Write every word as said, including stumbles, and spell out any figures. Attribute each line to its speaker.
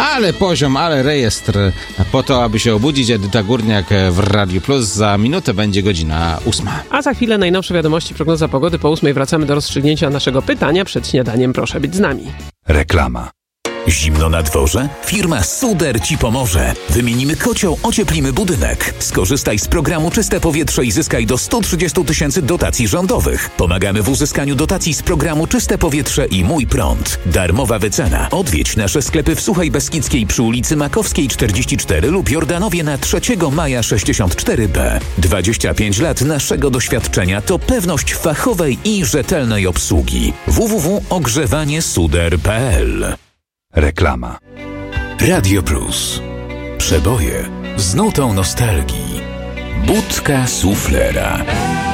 Speaker 1: ale poziom, ale rejestr po to, aby się obudzić. Edyta Górniak w Radiu Plus. Za minutę będzie godzina ósma.
Speaker 2: A za chwilę najnowsze wiadomości, prognoza pogody. Po ósmej wracamy do rozstrzygnięcia naszego pytania. Przed śniadaniem proszę być z nami.
Speaker 3: Reklama. Zimno na dworze? Firma Suder Ci pomoże. Wymienimy kocioł, ocieplimy budynek. Skorzystaj z programu Czyste Powietrze i zyskaj do sto trzydzieści tysięcy dotacji rządowych. Pomagamy w uzyskaniu dotacji z programu Czyste Powietrze i Mój Prąd. Darmowa wycena. Odwiedź nasze sklepy w Suchej Beskidzkiej przy ulicy Makowskiej czterdzieści cztery lub Jordanowie na trzeciego maja sześćdziesiąt cztery B. dwadzieścia pięć lat naszego doświadczenia to pewność fachowej i rzetelnej obsługi. w w w kropka ogrzewanie suder kropka p l. Reklama. Radio Plus. Przeboje z nutą nostalgii. Budka suflera.